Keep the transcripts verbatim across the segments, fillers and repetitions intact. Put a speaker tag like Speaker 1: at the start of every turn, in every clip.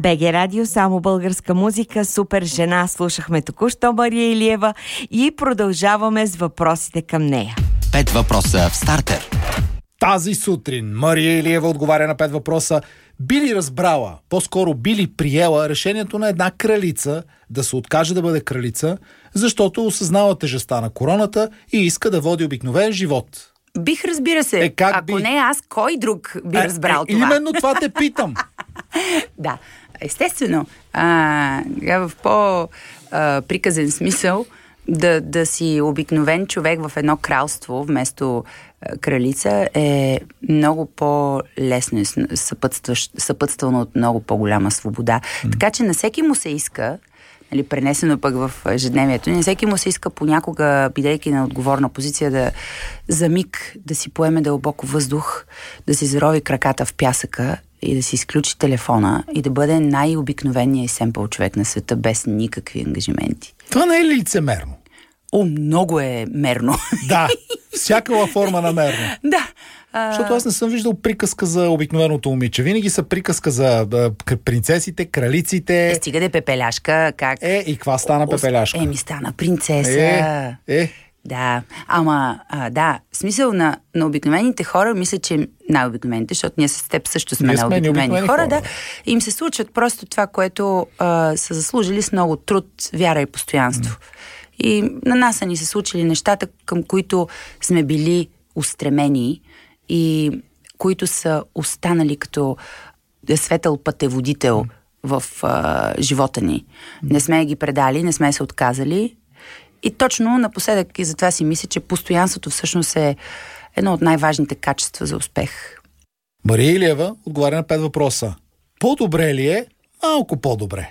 Speaker 1: БГ Радио, само българска музика, супер жена. Слушахме току-що Мария Илиева и продължаваме с въпросите към нея.
Speaker 2: Пет въпроса в стартер.
Speaker 3: Тази сутрин Мария Илиева отговаря на пет въпроса. Би ли разбрала, по-скоро би ли приела решението на една кралица да се откаже да бъде кралица, защото осъзнава тежестта на короната и иска да води обикновен живот?
Speaker 4: Бих, разбира се.
Speaker 3: Е, как
Speaker 4: Ако
Speaker 3: би?
Speaker 4: не аз, кой друг би
Speaker 3: е,
Speaker 4: разбрал
Speaker 3: е,
Speaker 4: това?
Speaker 3: Именно това те питам.
Speaker 4: Да, естествено. А, в по-приказен смисъл да, да си обикновен човек в едно кралство вместо а, кралица е много по-лесно, съпътствано от много по-голяма свобода. Mm. Така че на всеки му се иска, нали, пренесено пък в ежедневието, не всеки му се иска понякога, бидейки на отговорна позиция, да за миг да си поеме дълбоко въздух, да си зарови краката в пясъка и да си изключи телефона и да бъде най-обикновеният и семпъл човек на света, без никакви ангажименти.
Speaker 3: Това не е ли лицемерно?
Speaker 4: О, много е мерно.
Speaker 3: Да, всякаква форма на мерно.
Speaker 4: Да. А...
Speaker 3: Защото аз не съм виждал приказка за обикновеното момиче. Винаги са приказка за а, принцесите, кралиците.
Speaker 4: Е, стига да е пепеляшка, как?
Speaker 3: Е, и каква стана пепеляшка?
Speaker 4: Еми, стана принцеса.
Speaker 3: Е, е.
Speaker 4: Да, ама, а, да, смисъл на, на обикновените хора, мисля, че най-обикновените, защото ние с теб също сме най-обикновени хора, хора, да, им се случват просто това, което а, са заслужили с много труд, вяра и постоянство. Mm. И на нас са ни се случили нещата, към които сме били устремени и които са останали като светъл пътеводител mm. в а, живота ни. Mm. Не сме ги предали, не сме се отказали. И точно напоследък и затова си мисля, че постоянството всъщност е едно от най-важните качества за успех.
Speaker 3: Мария Илиева отговаря на пет въпроса. По-добре ли е? Малко по-добре.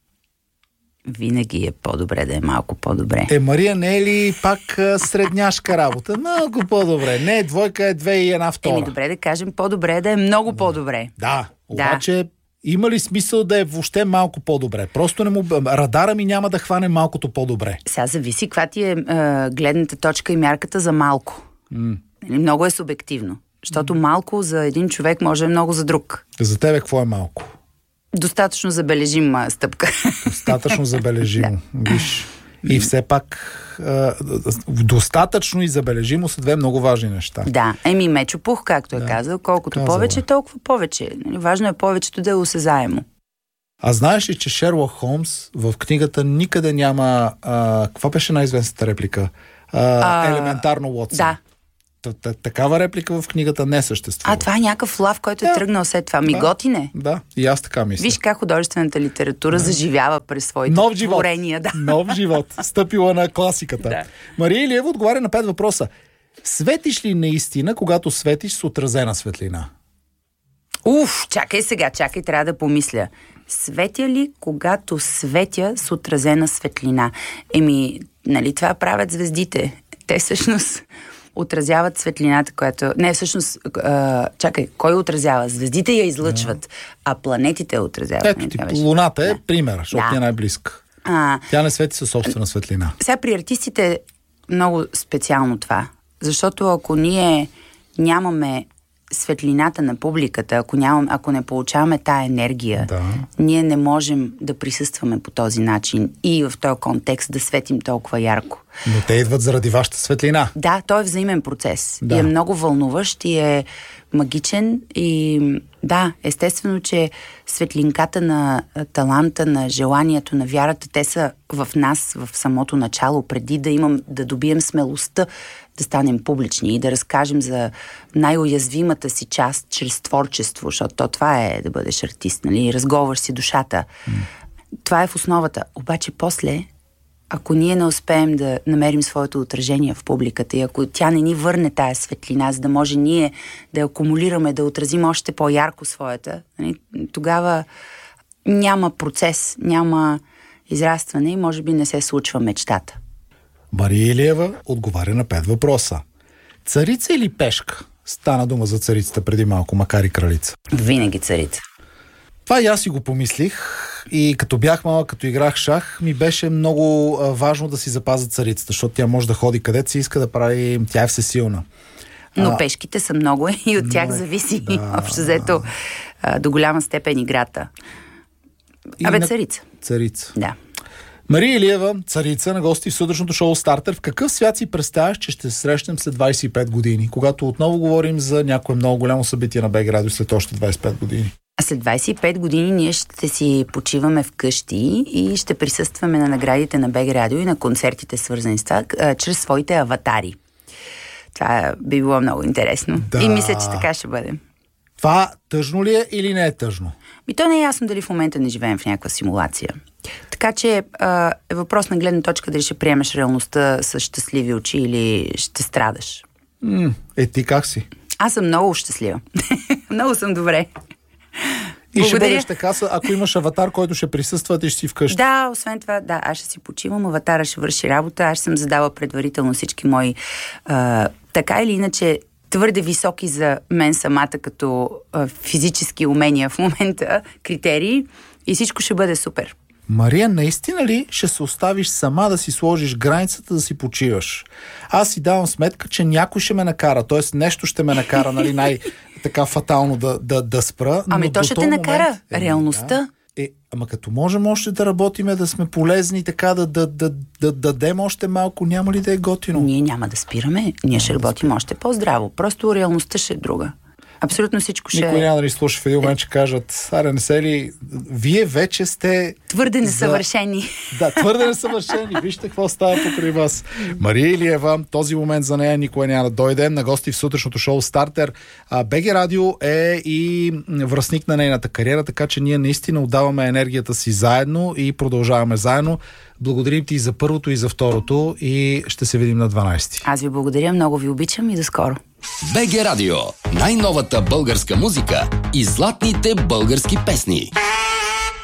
Speaker 4: Винаги е по-добре да е малко по-добре.
Speaker 3: Е, Мария, не е ли пак а, средняшка работа? Малко по-добре. Не, двойка е две и една втора.
Speaker 4: Еми, добре да кажем по-добре да е много по-добре.
Speaker 3: Да, обаче... Да. Има ли смисъл да е въобще малко по-добре? Просто не му... радара ми няма да хване малкото по-добре.
Speaker 4: Сега зависи каква ти е, е гледната точка и мярката за малко. Mm. Много е субективно. Защото малко за един човек може е много за друг.
Speaker 3: За тебе какво е малко?
Speaker 4: Достатъчно забележима стъпка.
Speaker 3: Достатъчно забележимо. Да. Виж. И все пак е, достатъчно и забележимо са две много важни неща.
Speaker 4: Да, еми мечо пух, както е да. казал. Колкото Казала. повече, толкова повече. Важно е повечето да е осезаемо.
Speaker 3: А знаеш ли, че Шерлок Холмс в книгата никъде няма... А, каква беше най-известната реплика? А, а, елементарно, Уотсън.
Speaker 4: Да.
Speaker 3: Такава реплика в книгата не съществува.
Speaker 4: А това е някакъв лав, който е да. тръгнал след това. Ми да. готине.
Speaker 3: Да, и аз така мисля.
Speaker 4: Виж как художествената литература да. заживява през своите
Speaker 3: Нов живот.
Speaker 4: творения. Да.
Speaker 3: Нов живот. Стъпила на класиката. Да. Мария Илиева отговаря на пет въпроса. Светиш ли наистина, когато светиш с отразена светлина?
Speaker 4: Уф, чакай сега, чакай, трябва да помисля. Светя ли, когато светя с отразена светлина? Еми, нали това правят звездите? Те всъщност... отразяват светлината, която... Не, всъщност, а, чакай, кой отразява? Звездите я излъчват, да. а планетите отразяват.
Speaker 3: Ето ти, Луната е да. пример, защото
Speaker 4: да.
Speaker 3: ти е най-близка.
Speaker 4: А,
Speaker 3: Тя не свети със собствена светлина.
Speaker 4: Сега при артистите е много специално това, защото ако ние нямаме светлината на публиката, ако, нямам, ако не получаваме тая енергия, да. ние не можем да присъстваме по този начин и в този контекст да светим толкова ярко.
Speaker 3: Но те идват заради вашата светлина.
Speaker 4: Да, той е взаимен процес.
Speaker 3: Да.
Speaker 4: И е много вълнуващ, и е магичен. И да, естествено, че светлинката на таланта, на желанието, на вярата, те са в нас в самото начало, преди да имам, да добием смелостта да станем публични и да разкажем за най-уязвимата си част чрез творчество, защото то това е да бъдеш артист, нали? Разговаряш си душата. Mm. Това е в основата. Обаче после, ако ние не успеем да намерим своето отражение в публиката и ако тя не ни върне тая светлина, за да може ние да акумулираме, да отразим още по-ярко своята, нали? Тогава няма процес, няма израстване и може би не се случва мечтата.
Speaker 3: Мария Илиева отговаря на пет въпроса. Царица или пешка? Стана дума за царицата преди малко, макар и кралица.
Speaker 4: Винаги царица.
Speaker 3: Това и аз си го помислих и като бях малък, като играх шах, ми беше много а, важно да си запазя царицата, защото тя може да ходи където си иска да прави, тя е всесилна.
Speaker 4: Но
Speaker 3: а,
Speaker 4: пешките са много и от тях
Speaker 3: но,
Speaker 4: зависи
Speaker 3: да,
Speaker 4: общо взето а, до голяма степен играта. Абе,
Speaker 3: на...
Speaker 4: царица.
Speaker 3: Царица.
Speaker 4: Да.
Speaker 3: Мария Илиева, царица на гости в сутрешното шоу Стартер. В какъв свят си представяш, че ще се срещнем след двайсет и пет години, когато отново говорим за някое много голямо събитие на БГ Радио след още двайсет и пет години?
Speaker 4: А след двайсет и пет години ние ще си почиваме вкъщи и ще присъстваме на наградите на БГ Радио и на концертите, свързани с това, чрез своите аватари. Това би било много интересно.
Speaker 3: Да.
Speaker 4: И мисля, че така ще бъде.
Speaker 3: Това тъжно ли е или не е тъжно?
Speaker 4: И то не е ясно дали в момента не живеем в някаква симулация. Така че а, е въпрос на гледна точка дали ще приемеш реалността с щастливи очи или ще страдаш.
Speaker 3: М, е, ти как си?
Speaker 4: Аз съм много щастлива. Много съм добре.
Speaker 3: И
Speaker 4: Благодаря.
Speaker 3: ще бъдеш така, ако имаш аватар, който ще присъства, ти ще си вкъщи.
Speaker 4: Да, освен това, да, аз ще си почивам, аватара ще върши работа, аз съм задала предварително всички мои а, така или иначе твърде високи за мен самата като а, физически умения в момента критерии и всичко ще бъде супер.
Speaker 3: Мария, наистина ли ще се оставиш сама да си сложиш границата да си почиваш? Аз си давам сметка, че някой ще ме накара, т.е. нещо ще ме накара, нали, най-така фатално да, да, да спра.
Speaker 4: Ами то ще те накара. Момент, е, реалността.
Speaker 3: Да, е, ама като можем още да работиме, да сме полезни, така да, да, да, да дадем още малко, няма ли да е готино?
Speaker 4: Ние няма да спираме, ние ще работим още по-здраво. Просто реалността ще е друга. Абсолютно всичко ще...
Speaker 3: Никой няма да ни слуша в един момент, че кажат, аре, не се ли... Вие вече сте...
Speaker 4: Твърде несъвършени.
Speaker 3: За... Да, твърде несъвършени. Вижте какво става покрай вас. Мария Илиева, този момент за нея никога няма да дойде. На гости в сутрешното шоу Стартер. БГ Радио е и връстник на нейната кариера, така че ние наистина отдаваме енергията си заедно и продължаваме заедно. Благодарим ти и за първото, и за второто и ще се видим на дванайсети.
Speaker 4: Аз ви благодаря, много ви обичам и до скоро.
Speaker 2: БГ Радио. Най-новата българска музика и златните български песни.